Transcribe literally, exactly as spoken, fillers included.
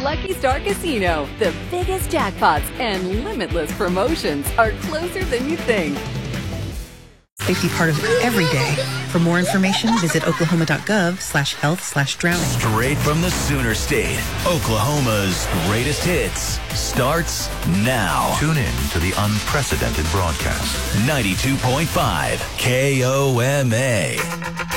Lucky Star Casino. The biggest jackpots and limitless promotions are closer than you think. Safety part of every day. For more information, visit oklahoma.gov slash health slash drowning. Straight from the Sooner State, Oklahoma's greatest hits starts now. Tune in to the unprecedented broadcast. ninety-two point five K O M A.